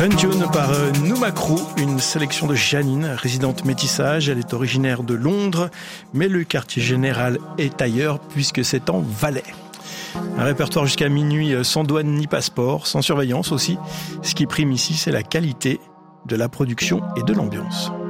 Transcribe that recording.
Tune par Noumakrou, une sélection de Janine, résidente métissage. Elle est originaire de Londres, mais le quartier général est ailleurs puisque c'est en Valais. Un répertoire jusqu'à minuit sans douane ni passeport, sans surveillance aussi. Ce qui prime ici, c'est la qualité de la production et de l'ambiance.